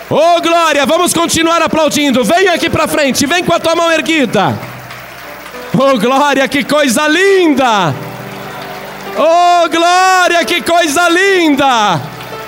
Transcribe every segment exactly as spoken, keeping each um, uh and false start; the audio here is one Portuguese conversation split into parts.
Oh, glória, vamos continuar aplaudindo. Vem aqui para frente, vem com a tua mão erguida. Oh, glória, que coisa linda. Oh, glória, que coisa linda.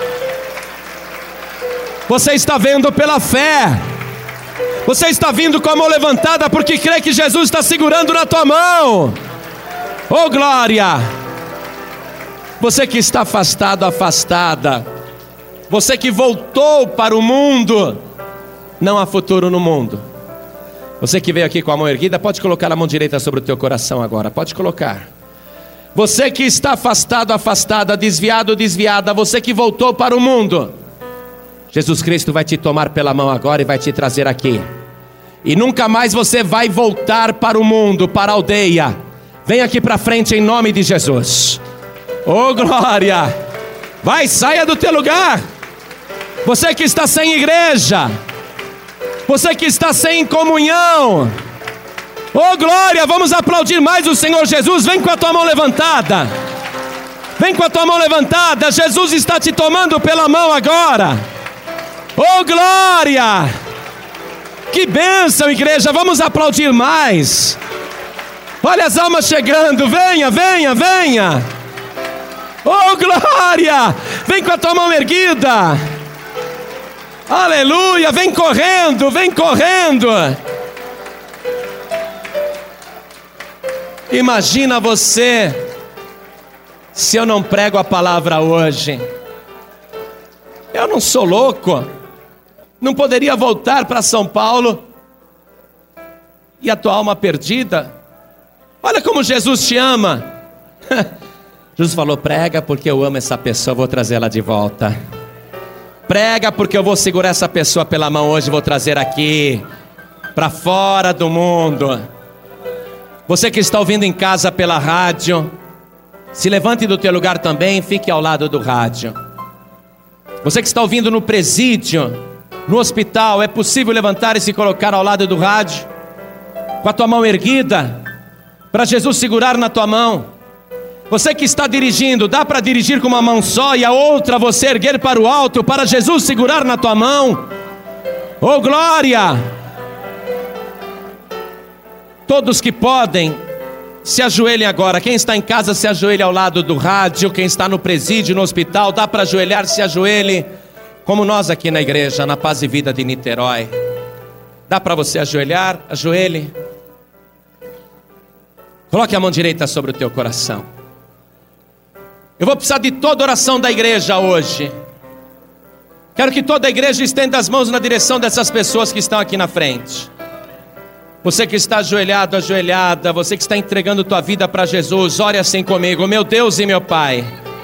Você está vendo pela fé. Você está vindo com a mão levantada porque crê que Jesus está segurando na tua mão. Oh, glória. Você que está afastado, afastada, você que voltou para o mundo, não há futuro no mundo. Você que veio aqui com a mão erguida, pode colocar a mão direita sobre o teu coração agora, pode colocar. Você que está afastado, afastada, desviado, desviada, você que voltou para o mundo, Jesus Cristo vai te tomar pela mão agora e vai te trazer aqui. E nunca mais você vai voltar para o mundo, para a aldeia. Vem aqui para frente em nome de Jesus. Oh, glória. Vai, saia do teu lugar. Você que está sem igreja, você que está sem comunhão, oh, glória, vamos aplaudir mais o Senhor Jesus. Vem com a tua mão levantada. Vem com a tua mão levantada. Jesus está te tomando pela mão agora. Oh, glória. Que bênção, igreja. Vamos aplaudir mais. Olha as almas chegando. Venha, venha, venha. Oh, glória. Vem com a tua mão erguida. Aleluia. Vem correndo, vem correndo. Imagina você, se eu não prego a palavra hoje. Eu não sou louco. Não poderia voltar para São Paulo e a tua alma perdida. Olha como Jesus te ama. Jesus falou: prega porque eu amo essa pessoa, vou trazer ela de volta. Prega porque eu vou segurar essa pessoa pela mão hoje, vou trazer aqui para fora do mundo. Você que está ouvindo em casa pela rádio, se levante do teu lugar também, fique ao lado do rádio. Você que está ouvindo no presídio, no hospital, é possível levantar e se colocar ao lado do rádio, com a tua mão erguida, para Jesus segurar na tua mão. Você que está dirigindo, dá para dirigir com uma mão só e a outra você erguer para o alto, para Jesus segurar na tua mão. Oh, glória! Todos que podem, se ajoelhem agora. Quem está em casa, se ajoelhe ao lado do rádio. Quem está no presídio, no hospital, dá para ajoelhar, se ajoelhe. Como nós aqui na igreja, na Paz e Vida de Niterói. Dá para você ajoelhar? Ajoelhe. Coloque a mão direita sobre o teu coração. Eu vou precisar de toda oração da igreja hoje. Quero que toda a igreja estenda as mãos na direção dessas pessoas que estão aqui na frente. Você que está ajoelhado, ajoelhada, você que está entregando tua vida para Jesus, ore assim comigo: meu Deus e meu Pai.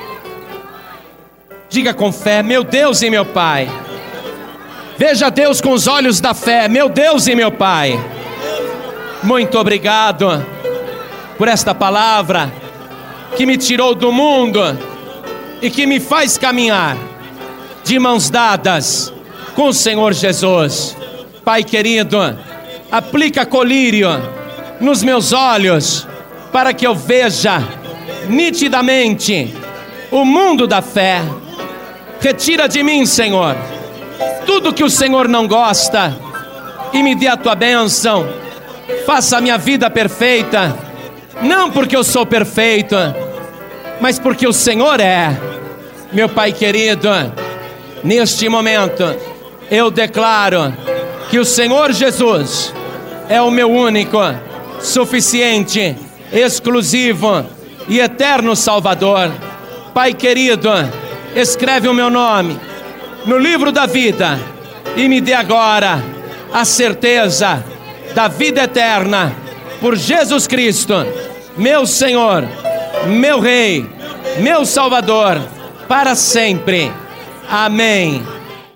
Diga com fé: meu Deus e meu Pai. Veja Deus com os olhos da fé: meu Deus e meu Pai. Muito obrigado por esta palavra que me tirou do mundo e que me faz caminhar de mãos dadas com o Senhor Jesus. Pai querido, aplica colírio nos meus olhos para que eu veja nitidamente o mundo da fé. Retira de mim, Senhor, tudo que o Senhor não gosta e me dê a tua bênção. Faça a minha vida perfeita, não porque eu sou perfeito, mas porque o Senhor é. Meu Pai querido, neste momento eu declaro que o Senhor Jesus é o meu único, suficiente, exclusivo e eterno Salvador. Pai querido, escreve o meu nome no livro da vida e me dê agora a certeza da vida eterna por Jesus Cristo, meu Senhor, meu Rei, meu Salvador, para sempre. Amém.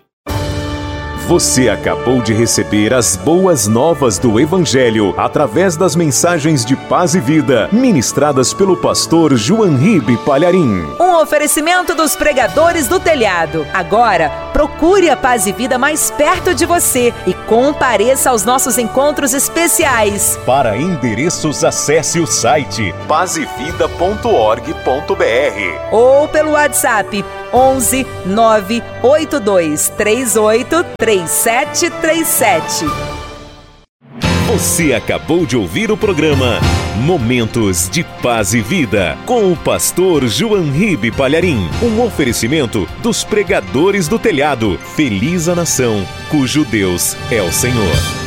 Você acabou de receber as boas novas do Evangelho através das mensagens de Paz e Vida, ministradas pelo pastor João Ribe Palharim. Um oferecimento dos pregadores do telhado. Agora, procure a Paz e Vida mais perto de você e compareça aos nossos encontros especiais. Para endereços, acesse o site paz e vida ponto org ponto br ou pelo WhatsApp onze nove oito dois três oito três sete três sete. Você acabou de ouvir o programa Momentos de Paz e Vida, com o pastor João Ribe Palharim. Um oferecimento dos pregadores do telhado. Feliz a nação, cujo Deus é o Senhor.